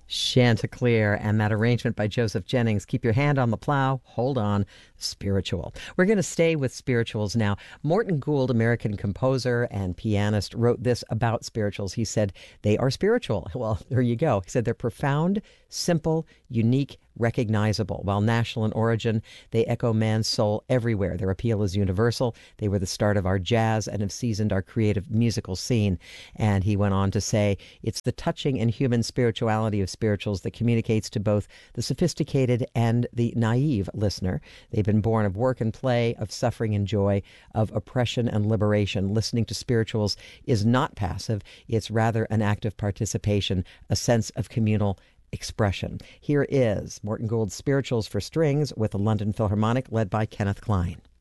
Chanticleer and that arrangement by Joseph Jennings. Keep your hand on the plow. Hold on. Spiritual. We're going to stay with spirituals now. Morton Gould, American composer and pianist, wrote this about spirituals. He said, they are spiritual. Well, there you go. He said they're profound, simple, unique, recognizable. While national in origin, they echo man's soul everywhere. Their appeal is universal. They were the start of our jazz and have seasoned our creative musical scene. And he went on to say, it's the touching and human spirituality of spirituals that communicates to both the sophisticated and the naive listener. They've been born of work and play, of suffering and joy, of oppression and liberation. Listening to spirituals is not passive. It's rather an active participation, a sense of communal expression. Here is Morton Gould's Spirituals for Strings with the London Philharmonic, led by Kenneth Klein.